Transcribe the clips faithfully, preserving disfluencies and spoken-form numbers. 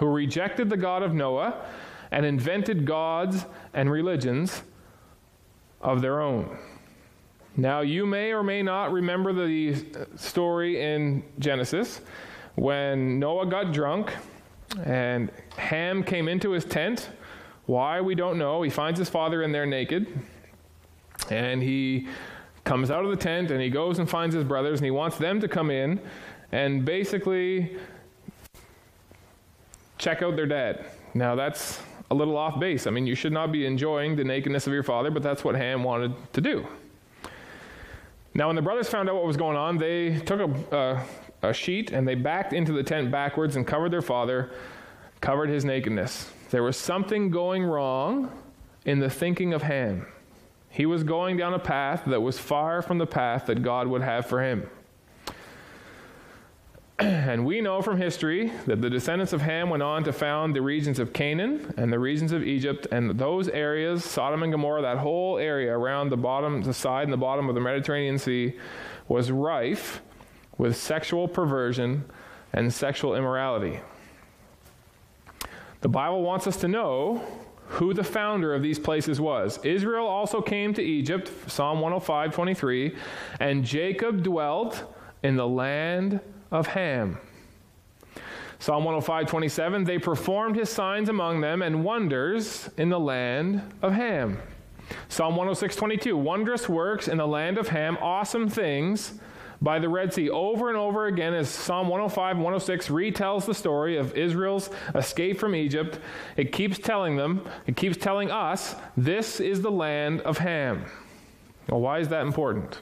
who rejected the God of Noah and invented gods and religions of their own. Now, you may or may not remember the story in Genesis when Noah got drunk and Ham came into his tent. Why, we don't know. He finds his father in there naked, and he comes out of the tent and he goes and finds his brothers, and he wants them to come in and basically check out their dad. Now, that's a little off base. I mean, you should not be enjoying the nakedness of your father, but that's what Ham wanted to do. Now, when the brothers found out what was going on, they took a, uh, a sheet and they backed into the tent backwards and covered their father, covered his nakedness. There was something going wrong in the thinking of Ham. He was going down a path that was far from the path that God would have for him. And we know from history that the descendants of Ham went on to found the regions of Canaan and the regions of Egypt, and those areas, Sodom and Gomorrah, that whole area around the bottom, the side and the bottom of the Mediterranean Sea was rife with sexual perversion and sexual immorality. The Bible wants us to know who the founder of these places was. Israel also came to Egypt, Psalm one oh five, twenty-three, and Jacob dwelt in the land of Ham. Psalm one oh five, twenty-seven, they performed his signs among them and wonders in the land of Ham. Psalm one oh six, twenty-two, wondrous works in the land of Ham, awesome things by the Red Sea. Over and over again, as Psalm one oh five and one oh six retells the story of Israel's escape from Egypt, it keeps telling them, it keeps telling us, this is the land of Ham. Well, why is that important?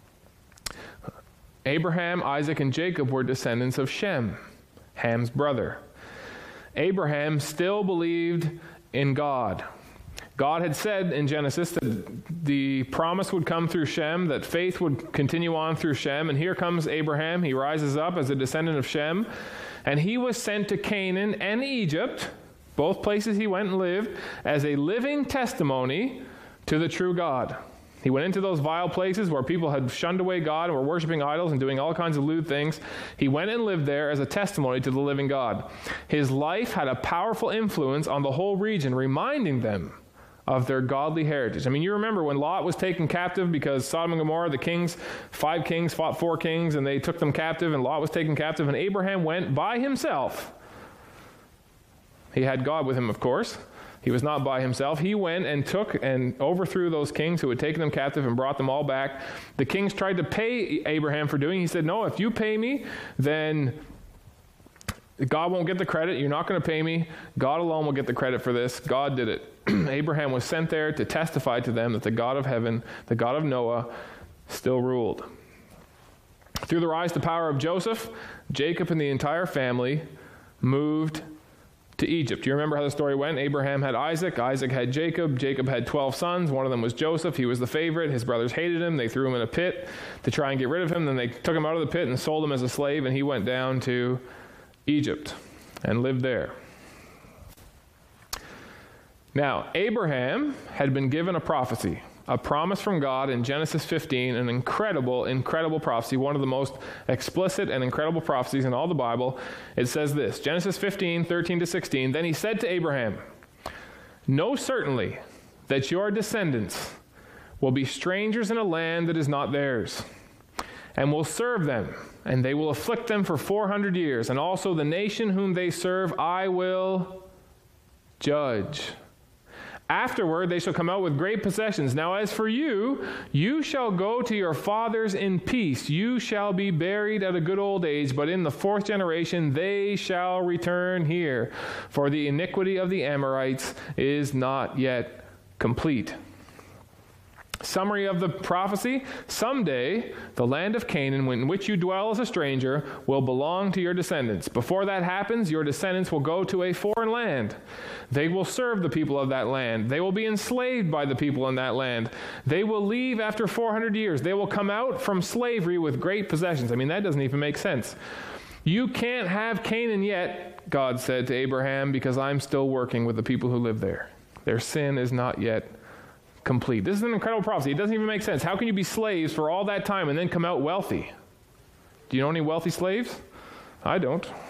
Abraham, Isaac, and Jacob were descendants of Shem, Ham's brother. Abraham still believed in God. God had said in Genesis that the promise would come through Shem, that faith would continue on through Shem, and here comes Abraham. He rises up as a descendant of Shem, and he was sent to Canaan and Egypt, both places he went and lived, as a living testimony to the true God. He went into those vile places where people had shunned away God and were worshiping idols and doing all kinds of lewd things. He went and lived there as a testimony to the living God. His life had a powerful influence on the whole region, reminding them of their godly heritage. I mean, you remember when Lot was taken captive because Sodom and Gomorrah, the kings, five kings fought four kings, and they took them captive, and Lot was taken captive, and Abraham went by himself. He had God with him, of course. He was not by himself. He went and took and overthrew those kings who had taken them captive and brought them all back. The kings tried to pay Abraham for doing it. He said, no, if you pay me, then God won't get the credit. You're not going to pay me. God alone will get the credit for this. God did it. Abraham was sent there to testify to them that the God of heaven, the God of Noah, still ruled. Through the rise to power of Joseph, Jacob and the entire family moved to Egypt. You remember how the story went? Abraham had Isaac. Isaac had Jacob. Jacob had twelve sons. One of them was Joseph. He was the favorite. His brothers hated him. They threw him in a pit to try and get rid of him. Then they took him out of the pit and sold him as a slave, and he went down to Egypt and lived there. Now, Abraham had been given a prophecy, a promise from God in Genesis fifteen, an incredible, incredible prophecy, one of the most explicit and incredible prophecies in all the Bible. It says this, Genesis fifteen, thirteen to sixteen, then he said to Abraham, know certainly that your descendants will be strangers in a land that is not theirs, and will serve them, and they will afflict them for four hundred years, and also the nation whom they serve I will judge. Afterward, they shall come out with great possessions. Now, as for you, you shall go to your fathers in peace. You shall be buried at a good old age, but in the fourth generation they shall return here. For the iniquity of the Amorites is not yet complete. Summary of the prophecy, someday the land of Canaan, in which you dwell as a stranger, will belong to your descendants. Before that happens, your descendants will go to a foreign land. They will serve the people of that land. They will be enslaved by the people in that land. They will leave after four hundred years. They will come out from slavery with great possessions. I mean, that doesn't even make sense. You can't have Canaan yet, God said to Abraham, because I'm still working with the people who live there. Their sin is not yet complete. This is an incredible prophecy. It doesn't even make sense. How can you be slaves for all that time and then come out wealthy? Do you know any wealthy slaves? I don't.